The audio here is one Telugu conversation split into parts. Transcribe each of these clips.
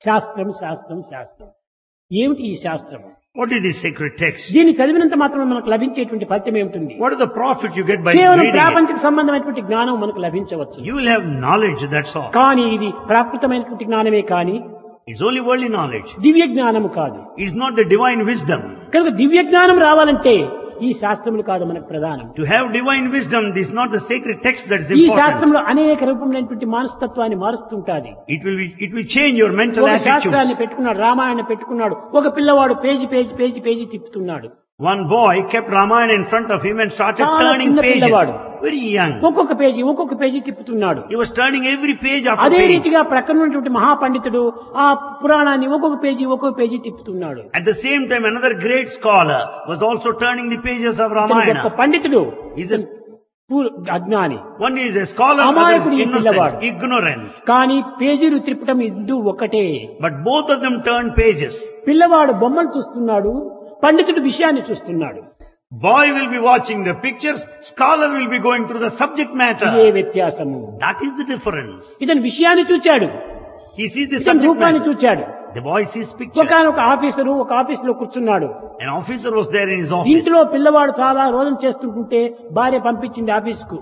శాస్త్రం శాస్త్రం శాస్త్రం. ఏమిటి ఈ శాస్త్రం? What is this sacred text? దీన్ని చదివినంత మాత్రమే మనకు లభించేటువంటి ఫలితం ఏమిటి? What is the profit you get by కేవలం reading it? ప్రాపంచిక సంబంధమైనటువంటి జ్ఞానం మనకు లభించవచ్చు. You will have knowledge, that's all. కానీ ఇది ప్రాకృతమైనటువంటి జ్ఞానమే కానీ It's only worldly knowledge. దివ్య జ్ఞానము కాదు. It's not the divine wisdom. కనుక దివ్య జ్ఞానం రావాలంటే ఈ శాస్త్రములు కాదు మనకు ప్రధానం. To have divine wisdom, this is not the sacred text that is ఈ important. శాస్త్రంలో అనేక రూపమైనటువంటి మనస్తత్వాన్ని మారుస్తుంటాది. It will change your mental ఒక శాస్త్రాన్ని attitudes. పెట్టుకున్నాడు, రామాయణం పెట్టుకున్నాడు, ఒక పిల్లవాడు page తిప్పుతున్నాడు. One boy kept Ramayana in front of him and started చాలా turning చిన్న pages. పిల్లవాడు. Very young. ఒక్కొక్క page తిప్పుతున్నాడు. He was turning every page after అదే page. రీతిగా ప్రక్కన ఉన్నటువంటి మహాపండితుడు ఆ పురాణాన్ని ఒక్కొక్క page తిప్పుతున్నాడు. At the same time, another great scholar was also turning the pages of ఇతను గొప్ప Ramayana. పండితుడు, He's a, అజ్ఞాని. one is a scholar, other అమాయకుడు is ఈ పిల్లవాడు. innocent, ignorant. కానీ పేజీలు తిప్పటం ఇద్దరు ఒకటే. But both of them turned pages. పిల్లవాడు బొమ్మను చూస్తున్నాడు, పండితుడు విషయాన్ని చూస్తున్నాడు. Boy will be watching the pictures, scholar will be going through the subject ఇదే matter. వ్యత్యాసము. That is the difference. ఇతను విషయాన్ని చూచాడు, He sees the ఇతను subject రూపాన్ని matter. చూచాడు. The boy sees picture. ఒకనొక ఆఫీసరు ఒక ఆఫీసులో కూర్చున్నాడు. An officer was there in his office. ఇంట్లో పిల్లవాడు చాలా రోజులు చేస్తుంటుంటే భార్య పంపించింది ఆఫీసుకు.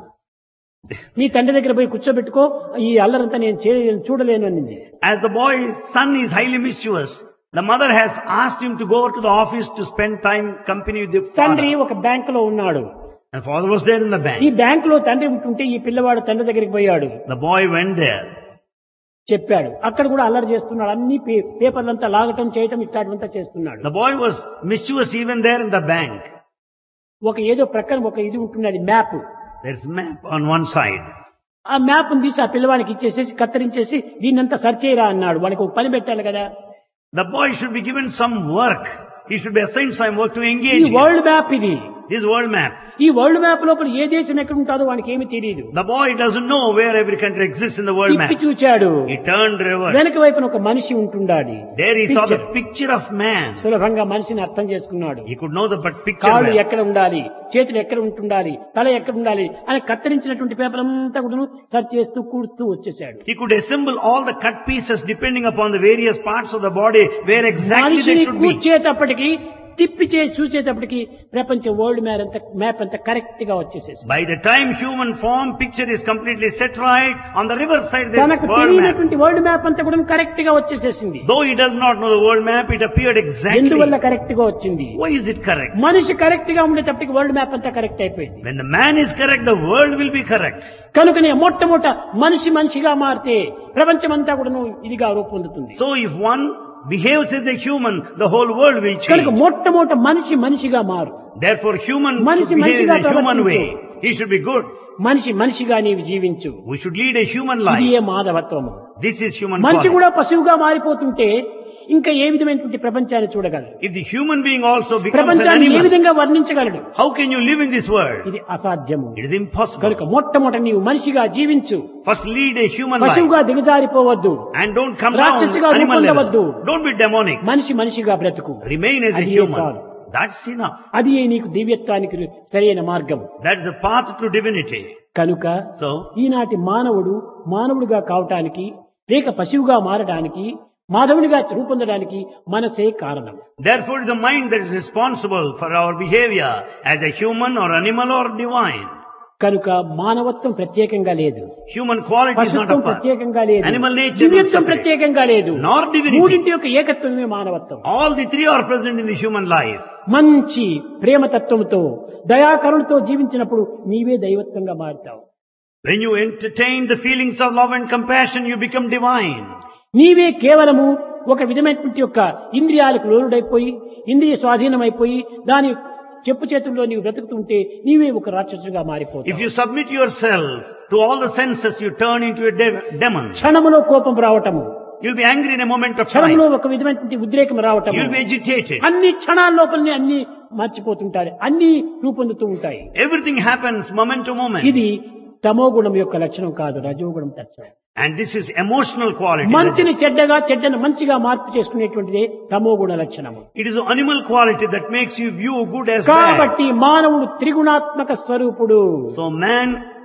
నీ తండ్రి దగ్గర పోయి కూర్చోబెట్టుకో, ఈ అల్లరంతా నేను చూడలేను అనింది. As the boy's son is highly mischievous, the mother has asked him to go over to the office to spend time company with the తండ్రి father. ఒక బ్యాంకులో ఉన్నాడు. And father was there in the ఈ bank. బ్యాంకులో తండ్రి ఉంటుంటే ఈ పిల్లవాడు తండ్రి దగ్గరికి పోయాడు, The boy went there. చెప్పాడు. అక్కడ కూడా అల్లరి చేస్తున్నాడు, అన్ని పేపర్లంతా లాగటం చేయటం ఇట్లాంటివంతా చేస్తున్నాడు. The boy was mischievous even there in the bank. ఒక ఏదో ప్రక్కన ఒక ఇది ఉంటున్నది, map. There's a map on one side. ఆ మ్యాప్ తీసి ఆ పిల్లవానికి ఇచ్చేసేసి కత్తిరించేసి దీన్నంతా సర్చ్ చేయరా అన్నాడు. వాడికి ఒక పని పెట్టాలి కదా. The boy should be given some work. He should be assigned some work to ఈ engage in. వరల్డ్ మ్యాప్ ఇది. This world map. ఈ వరల్డ్ మ్యాప్ లోపల ఏ దేశం ఎక్కడ ఉంటుందో వానికి ఏమీ తెలియదు. The boy doesn't know where every country exists in the world తిప్పి map. చూచాడు, He turned reverse. వెనక వైపున ఒక మనిషి ఉంటుండాలి. There he saw the picture of man. సులభంగా మనిషిని అర్థం చేసుకున్నాడు. He could know the picture కాళ్ళు man. ఎక్కడ ఉండాలి, చేతులు ఎక్కడ ఉంటుండాలి, తల ఎక్కడ ఉండాలి అని కత్తిరించినటువంటి పేపర్ అంతా కూడా సర్చ్ చేస్తూ కూడుతూ వచ్చేసాడు. He could assemble all the cut pieces depending upon the various parts of the body where exactly they మనిషిని should be. కూర్చేటప్పటికి తిప్పి చూసేటప్పటికి ప్రపంచ వరల్డ్ మ్యాప్ అంతా కరెక్ట్ గా వచ్చేసేసి By the time human form picture is completely set right, on the river side there is తనకు world map. తెలియనటువంటి వరల్డ్ మ్యాప్ అంతా కూడా కరెక్ట్ గా వచ్చేసేసింది. Though he does not know the world map, it appeared exactly. ఎందువల్ల కరెక్ట్ గా వచ్చింది? Why is it correct? మనిషి కరెక్ట్ గా ఉండేటప్పటికి వరల్డ్ మ్యాప్ అంతా కరెక్ట్ అయిపోయింది. When the man is correct, the world will be correct. కనుకనే మనిషిగా మారితే ప్రపంచమంతా కూడా ఇదిగా రూపొందుతుంది. So if one behaves as a human, the whole world will కనుక change. మనిషిగా మారు. Therefore human should మనిషి behave in మనిషిగా a human way. ప్రవర్తించు. He should be good. మనిషిగా నీవు జీవించు. We should lead a human ఇది life. A మాధవత్వము. This is human మనిషి quality. కూడా పశువుగా మారిపోతుంటే ఇంకా ఏ విధమైనటువంటి ప్రపంచాన్ని చూడగలడు? If the human being also becomes an ప్రపంచాన్ని ఏ animal, విధంగా వర్ణించగలడు? how can you live in this world? ఇది అసాధ్యము. It is impossible. కనుక నీవు మనిషిగా జీవించు. First lead a human life. పశువుగా దిగజారిపోవద్దు. And don't come down రాక్షసిగా animal రూపొందవద్దు. level. Don't be demonic. మనిషిగా బ్రతుకు. Remain as a అది human. చాలు. That's enough. అది నీకు దివ్యత్వానికి సరైన మార్గం. That is the path to divinity. కనుక So, ఈనాటి మానవుడుగా కావటానికి లేక పశువుగా మారడానికి మాధవునిగా రూపొందడానికి మనసే కారణం. therefore it is the mind that is responsible for our behavior as a human or animal or divine. కనుక మానవత్వం ప్రత్యేకంగా లేదు, Human quality is not పశుత్వం apart. ప్రత్యేకంగా లేదు, Animal nature is దివ్యత్వం separate. ప్రత్యేకంగా లేదు. Nor divinity. మూడింటి యొక్క ఏకత్వమే మానవత్వం. All the three are present in the human life. మంచి ప్రేమతత్వంతో దయాకరుణతో జీవించినప్పుడు నీవే దైవత్వంగా మారుతావు. When you entertain the feelings of love and compassion, you become divine. నీవే కేవలము ఒక విధమైనటువంటి యొక్క ఇంద్రియాలకు లోనుడైపోయి ఇంద్రియ స్వాధీనమైపోయి దాని చెప్పు చేతుల్లో నీవు బ్రతుకుతుంటే నీవే ఒక రాక్షసుగా If మారిపోతావు. you submit yourself to all the senses, you turn into a demon. క్షణములో కోపం రావటము, You'll be angry in a moment of క్షణంలో time. ఒక విధమైనటువంటి ఉద్రేకం రావటము, You'll be agitated. అన్ని క్షణాల లోపలనే అన్ని మర్చిపోతుంటారు, అన్ని రూపొందుతూ ఉంటాయి. Everything happens moment to moment. ఇది తమో గుణం యొక్క లక్షణం కాదు, రజోగుణం లక్షణం. And this is emotional quality. మంచిని చెడ్డను మంచిగా మార్పు చేసుకునేటువంటిదే తమో గుణ లక్షణము. It is animal quality that makes you view good as bad. కాబట్టి మానవుడు త్రిగుణాత్మక స్వరూపుడు. So man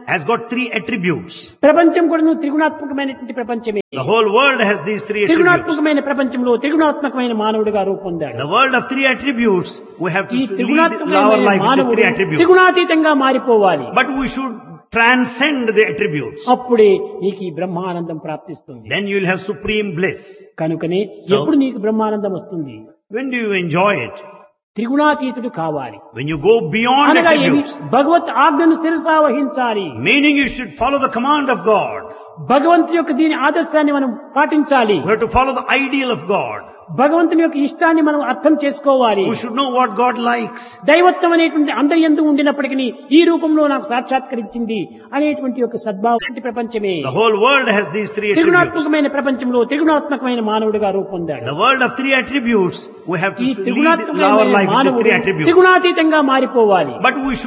has got three attributes. ప్రపంచం కూడా త్రిగుణాత్మకమైనటువంటి ప్రపంచమే. The whole world has these three attributes. త్రిగుణాత్మకమైన ప్రపంచంలో త్రిగుణాత్మకమైన మానవుడిగా రూపొందాడు. The world of three attributes, we have to ఈ lead our త్రిగుణాత్మకమైన life with మానవుడు three attributes. త్రిగుణాతీతంగా మారిపోవాలి. But we should transcend the attributes. అప్పుడే నీకు ఈ బ్రహ్మానందం ప్రాప్తిస్తుంది. Then you will have supreme bliss. కనుకనే ఎప్పుడు నీకు బ్రహ్మానందం వస్తుంది? When do you enjoy it? త్రిగుణాతీతుడు కావాలి. When you go beyond అనగా ఏమి? attributes. భగవత్ ఆజ్ఞను శిరసా వహించాలి. Meaning you should follow the command of God. భగవంతుని యొక్క దీని ఆదర్శాన్ని మనం పాటించాలి. We have to follow the ideal of God. భగవంతుని యొక్క ఇష్టాన్ని మనం అర్థం చేసుకోవాలి. We should know what God likes. దైవత్వం అనేటువంటి అందరి యందు ఉండినప్పటికీ ఈ రూపంలో నాకు సాక్షాత్కరించింది అనేటువంటి ఒక సద్భావం ప్రపంచమే. The whole world has these three attributes. త్రిగుణాత్మకమైన ప్రపంచంలో త్రిగుణాత్మకమైన మానవుడిగా రూపొందాడు. The world of three attributes, we have to ఈ lead our త్రిగుణాత్మకమైన life with మానవుడు three attributes. త్రిగుణాతీతంగా మారిపోవాలి. But we